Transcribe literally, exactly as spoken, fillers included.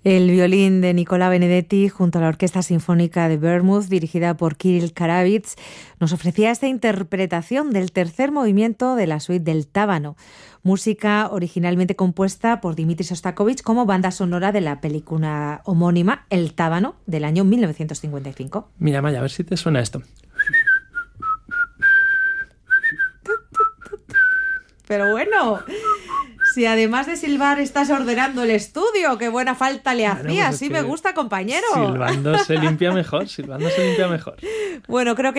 El violín de Nicola Benedetti junto a la Orquesta Sinfónica de Bournemouth, dirigida por Kirill Karavits, nos ofrecía esta interpretación del tercer movimiento de la suite del Tábano, música originalmente compuesta por Dmitri Shostakovich como banda sonora de la película homónima El Tábano del año mil novecientos cincuenta y cinco. Mira, Maya, a ver si te suena esto. Pero bueno, si además de silbar estás ordenando el estudio, qué buena falta le hacía. Bueno, pues sí me gusta, compañero. Silbando se limpia mejor, silbando se limpia mejor. Bueno, creo que